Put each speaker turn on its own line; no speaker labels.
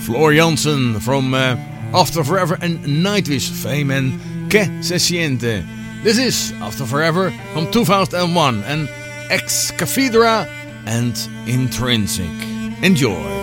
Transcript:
Floor Jansen from After Forever and Nightwish fame, and Que Se Siente. This is After Forever from 2001 and Ex Cathedra and Intrinsic. Enjoy.